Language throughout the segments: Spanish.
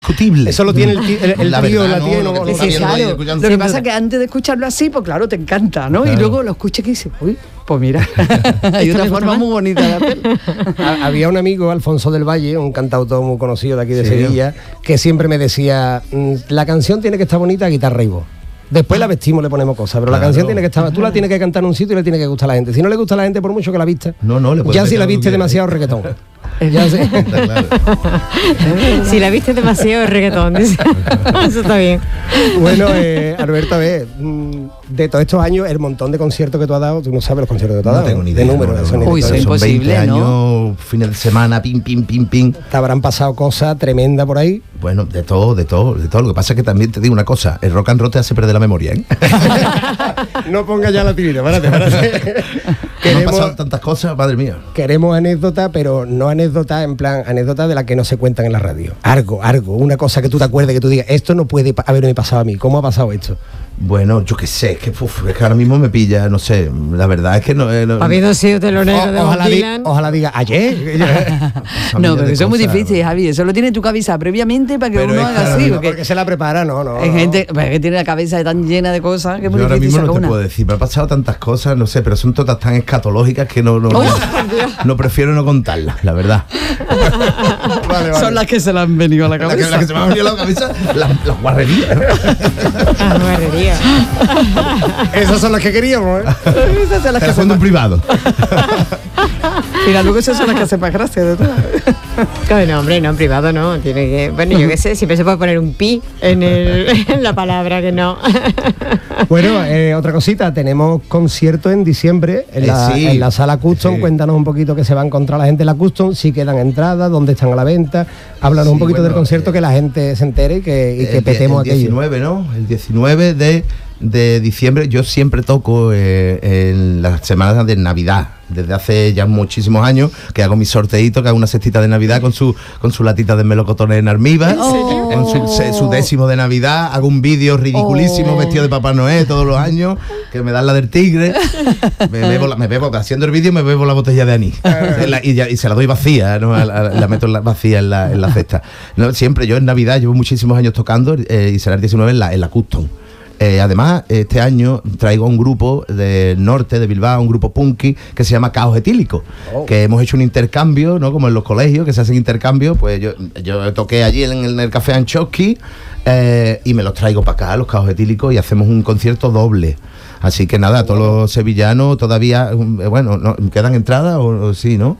indiscutible. Eso lo tiene el tío, la tía, Lo que pasa es que antes de escucharlo así, pues claro, te encanta, ¿no? Claro. Y luego lo escuchas y dices, uy, pues mira, hay una forma muy bonita de hacerlo. Había un amigo, Alfonso del Valle, un cantautor muy conocido de aquí de Sevilla, que siempre me decía, la canción tiene que estar bonita a guitarra y voz. Después la vestimos, le ponemos cosas, pero la canción tiene que estar, tú la tienes que cantar en un sitio y le tiene que gustar a la gente. Si no le gusta a la gente, por mucho que la vista, ya si la viste demasiado reggaetón. Ya sé. Claro. Si la viste demasiado reggaetón, dice. Eso está bien. Bueno, Alberto, a ver, de todos estos años, el montón de conciertos que tú has dado, tú no sabes los conciertos que tú has dado. No tengo ni idea. De números, Uy, son imposible, 20 años, ¿no? fines de semana, pim. Te habrán pasado cosas tremendas por ahí. Bueno, de todo. Lo que pasa es que también te digo una cosa, el rock and roll te hace perder la memoria, ¿eh? No pongas ya la tirita, párate. Me han pasado tantas cosas, madre mía. Queremos anécdotas, pero no anécdotas en plan, anécdotas de las que no se cuentan en la radio. Algo, una cosa que tú te acuerdes, que tú digas, esto no puede haberme pasado a mí. ¿Cómo ha pasado esto? Bueno, yo qué sé, es que ahora mismo me pilla, no sé, la verdad es que no... ¿Ha habido sido telonero de Bob Dylan? Ojalá diga, ayer. No, pero eso es muy difícil, Javi, eso lo tiene tu cabeza previamente para que pero uno haga así. Porque se la prepara, no. Hay gente que tiene la cabeza tan llena de cosas que es muy ahora difícil mismo no te una. puedo decir, me han pasado tantas cosas, no sé, pero son todas tan escatológicas que no prefiero no contarlas, la verdad. Vale. Son las que se le han venido a la cabeza. Las que se me han venido a la cabeza, las guarrerías. Las guarrerías. Esas son las que queríamos, ¿eh? Esas son las que son un privado. Mira, luego esas son las que hacen más gracia de todas. No, hombre, no, en privado no. Tiene que. Bueno, yo qué sé, siempre se puede poner un pi en la palabra que no. Bueno, otra cosita, tenemos concierto en diciembre en la sala Custom. Sí. Cuéntanos un poquito qué se va a encontrar la gente en la Custom, si quedan entradas, dónde están a la venta. Háblanos un poquito del concierto, que la gente se entere y que petemos aquello. El 19, ¿no? El 19 de diciembre. Yo siempre toco en las semanas de Navidad, desde hace ya muchísimos años, que hago mis sorteitos, que hago una cestita de Navidad con su latita de melocotones en almíbar, en su décimo de Navidad. Hago un vídeo ridiculísimo vestido de Papá Noel todos los años, que me dan la del tigre. Me bebo haciendo el vídeo, me bebo la botella de anís y se la doy vacía, ¿no? La meto vacía en la cesta. No, siempre, yo en Navidad llevo muchísimos años tocando y será el 19 en la Custom. Además, este año traigo un grupo del norte de Bilbao, un grupo punky que se llama Caos Etílico, que hemos hecho un intercambio, ¿no? Como en los colegios que se hacen intercambios. Pues yo toqué allí en el Café Anchowski y me los traigo para acá, los Caos Etílicos, y hacemos un concierto doble. Así que nada, todos los sevillanos todavía, bueno, ¿no? ¿Quedan entradas o sí, no?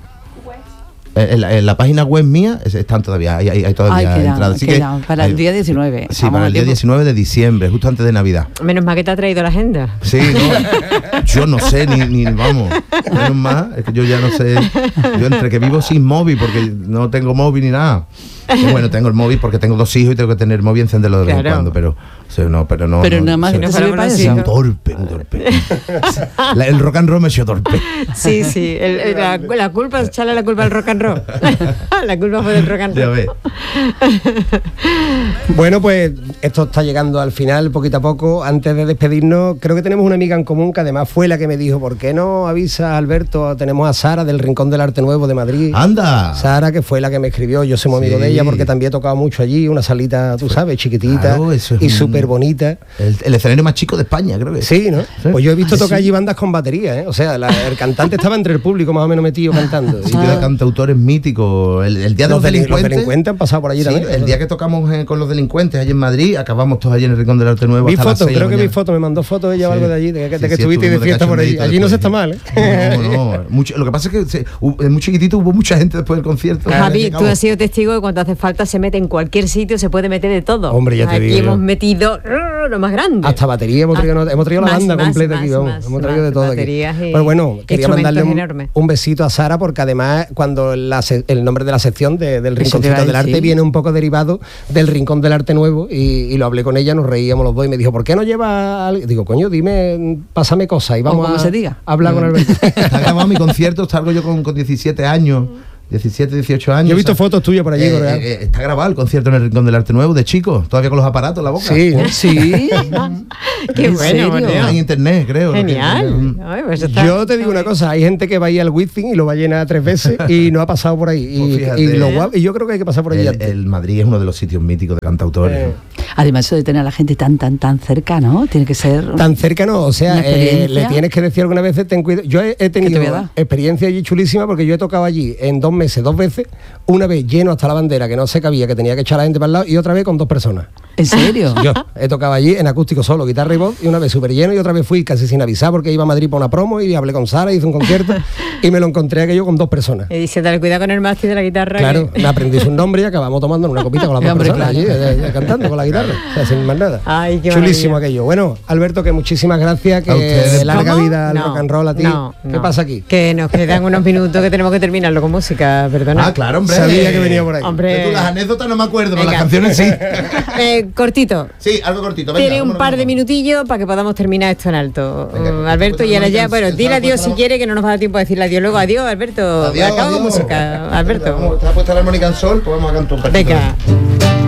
En la página web mía están todavía, hay todavía entradas. Así que, para el día 19. Sí, para el día 19 de diciembre, justo antes de Navidad. Menos mal que te ha traído la agenda. Sí, no, yo no sé, ni vamos. Menos mal, es que yo ya no sé. Yo entre que vivo sin móvil, porque no tengo móvil ni nada. Y bueno, tengo el móvil porque tengo 2 hijos y tengo que tener el móvil, encenderlo de vez en cuando, pero no. Pero nada más que no sirve para eso. Un torpe. El rock and roll me ha hecho torpe. Sí, la culpa, echarle la culpa al rock and roll. La culpa fue del rock and roll. Ya ves. Bueno, pues esto está llegando al final, poquito a poco. Antes de despedirnos, creo que tenemos una amiga en común que además fue la que me dijo, ¿por qué no avisa a Alberto? Tenemos a Sara del Rincón del Arte Nuevo de Madrid. ¡Anda! Sara, que fue la que me escribió, yo soy muy amigo de ella porque también he tocado mucho allí, una salita, tú sabes, chiquitita, claro, y súper bonita. El escenario más chico de España, creo que. Sí, ¿no? Sí. Pues yo he visto tocar allí bandas con batería, ¿eh? O sea, el cantante estaba entre el público más o menos metido cantando. Sitio de cantautores míticos. El día de los delincuentes. Los delincuentes han pasado por allí también. El día que tocamos con los delincuentes allí en Madrid, acabamos todos allí en el Rincón del Arte Nuevo. Creo que vi fotos, me mandó fotos ella o algo de allí, de que estuviste de fiesta por allí. Allí no se está mal, ¿eh? No. Lo que pasa es que muy chiquitito hubo mucha gente después del concierto. Javi, tú has sido testigo de cuando hace falta se mete en cualquier sitio, se puede meter de todo. Hombre, ya te digo. Aquí hemos metido lo más grande. Hasta batería hemos traído la banda completa aquí, vamos. Hemos traído de todo aquí. Pero bueno, quería mandarle un besito a Sara, porque además cuando el nombre de la sección del Rinconcito del Arte viene un poco derivado del Rincón del Arte Nuevo, y lo hablé con ella, nos reíamos los dos y me dijo, ¿por qué no lleva? Digo, coño, dime, pásame cosas y vamos a hablar con Alberto. Está grabado mi concierto, salgo yo con 17 años. 17, 18 años. Yo he visto fotos tuyas por allí. Está grabado el concierto en el Rincón del Arte Nuevo de chico, todavía con los aparatos en la boca. Sí, sí. Qué bueno. En internet, creo. Genial. Ay, pues yo te digo una cosa, hay gente que va a ir al Wizzing y lo va a llenar 3 veces y no ha pasado por ahí. Pues y yo creo que hay que pasar por allí. El Madrid es uno de los sitios míticos de cantautores. Además, eso de tener a la gente tan cerca, ¿no? Tiene que ser... Tan cerca no, o sea, le tienes que decir algunas veces, ten cuidado. Yo he tenido experiencia allí chulísima porque yo he tocado allí en 2 meses, 2 veces, una vez lleno hasta la bandera, que no se cabía, que tenía que echar a la gente para el lado, y otra vez con 2 personas. ¿En serio? Yo he tocado allí en acústico solo, guitarra y voz, y una vez súper lleno, y otra vez fui casi sin avisar porque iba a Madrid para una promo y hablé con Sara, hice un concierto y me lo encontré aquello con 2 personas. Y dice, dale cuidado con el mástil de la guitarra. Claro, me aprendí su nombre y acabamos tomando una copita con las 2 personas allí, cantando con la guitarra, o sea, sin más nada. Ay, qué chulísimo aquello. Bueno, Alberto, que muchísimas gracias, que larga vida al rock and roll a ti. ¿Qué pasa aquí? Que nos quedan unos minutos que tenemos que terminarlo con música, perdona. Ah, claro, hombre. Sabía que venía por ahí. Hombre. Las anécdotas no me acuerdo, pero las canciones sí. Cortito. Sí, algo cortito. Venga, tiene un par de minutillos para que podamos terminar esto en alto. Venga, Alberto, y ahora ya, bueno, dile adiós si quiere, que no nos va a dar tiempo de decirle adiós. Luego, adiós, Alberto. Acabo con música, Alberto. Está puesta la armónica en sol, pues vamos a cantar un poquito. Venga.